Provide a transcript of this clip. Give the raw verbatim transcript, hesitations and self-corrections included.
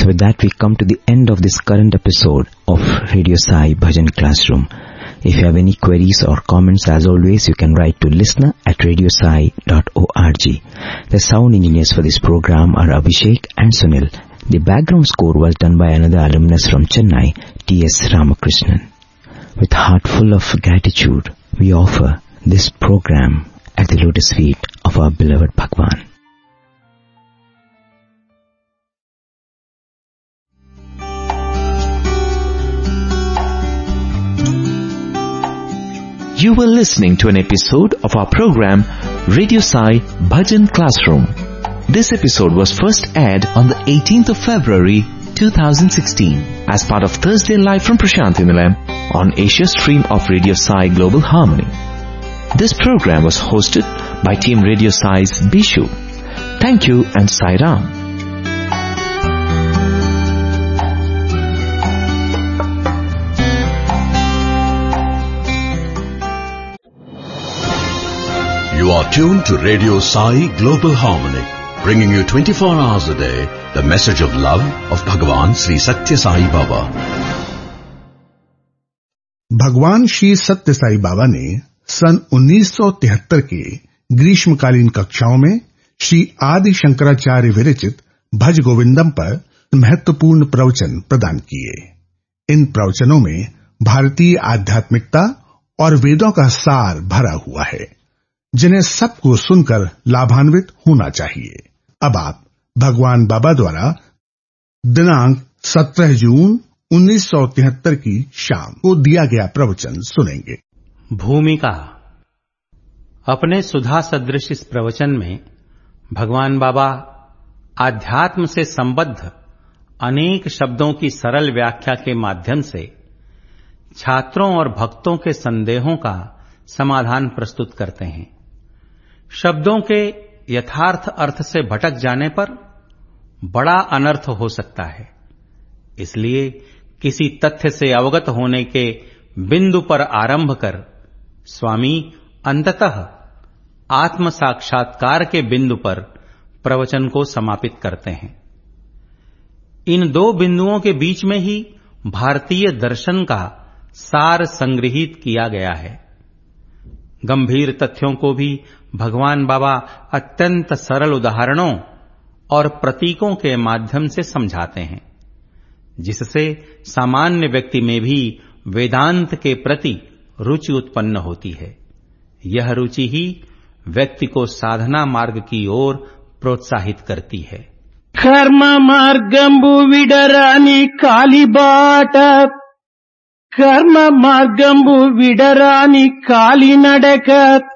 So with that, we come to the end of this current episode of Radio Sai Bhajan Classroom. If you have any queries or comments, as always, you can write to listener at radiosai dot org. The sound engineers for this program are Abhishek and Sunil. The background score was done by another alumnus from Chennai, T S Ramakrishnan. With heart full of gratitude, we offer this program at the lotus feet of our beloved Bhagwan. You were listening to an episode of our program Radio Sai Bhajan Classroom. This episode was first aired on the eighteenth of February two thousand sixteen as part of Thursday Live from Prashanthi Nilayam on Asia stream of Radio Sai Global Harmony. This program was hosted by Team Radio Sai's Bishu. Thank you and Sai Ram. You are tuned to Radio Sai Global Harmony, bringing you twenty-four hours a day the message of love of Bhagwan Sri Satya Sai Baba. भगवान श्री सत्य साई बाबा ने सन उन्नीस सौ तिहत्तर के ग्रीष्मकालीन कक्षाओं में श्री आदि शंकराचार्य विरचित भज गोविंदम पर महत्वपूर्ण प्रवचन प्रदान किए। इन प्रवचनों में भारतीय आध्यात्मिकता और वेदों का सार भरा हुआ है, जिन्हें सबको सुनकर लाभान्वित होना चाहिए। अब आप भगवान बाबा द्वारा दिनांक सत्रह जून उन्नीस सौ तिहत्तर की शाम को दिया गया प्रवचन सुनेंगे। भूमिका। अपने सुधा सदृश इस प्रवचन में भगवान बाबा आध्यात्म से संबद्ध अनेक शब्दों की सरल व्याख्या के माध्यम से छात्रों और भक्तों के संदेहों का समाधान प्रस्तुत करते हैं। शब्दों के यथार्थ अर्थ से भटक जाने पर बड़ा अनर्थ हो सकता है, इसलिए किसी तथ्य से अवगत होने के बिंदु पर आरंभ कर स्वामी अंततः आत्म साक्षात्कार के बिंदु पर प्रवचन को समापित करते हैं। इन दो बिंदुओं के बीच में ही भारतीय दर्शन का सार संग्रहित किया गया है। गंभीर तथ्यों को भी भगवान बाबा अत्यंत सरल उदाहरणों और प्रतीकों के माध्यम से समझाते हैं, जिससे सामान्य व्यक्ति में भी वेदांत के प्रति रुचि उत्पन्न होती है। यह रुचि ही व्यक्ति को साधना मार्ग की ओर प्रोत्साहित करती है। कर्म मार्गंबु विडरानी कालिबाट, कर्म मार्गंबु विडरानी काली नडक,